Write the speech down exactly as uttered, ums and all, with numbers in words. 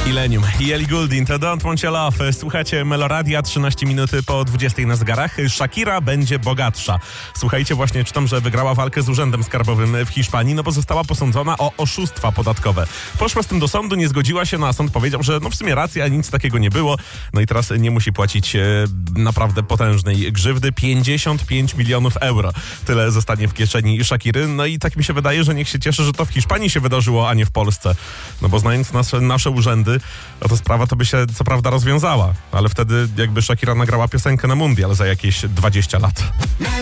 Illenium i Ellie Goulding, to Don't Want Your Love. Słuchajcie Meloradia, trzynaście minut po dwudziestej na zegarach. Shakira będzie bogatsza. Słuchajcie, właśnie czytam, że wygrała walkę z Urzędem Skarbowym w Hiszpanii, no bo została posądzona o oszustwa podatkowe. Poszła z tym do sądu, nie zgodziła się, no a sąd powiedział, że no w sumie racja, nic takiego nie było. No i teraz nie musi płacić e, naprawdę potężnej grzywdy. pięćdziesiąt pięć milionów euro. Tyle zostanie w kieszeni Shakiry. No i tak mi się wydaje, że niech się cieszy, że to w Hiszpanii się wydarzyło, a nie w Polsce. No bo znając nasze, nasze urzędy, no to sprawa to by się co prawda rozwiązała, ale wtedy jakby Shakira nagrała piosenkę na mundial za jakieś dwadzieścia lat.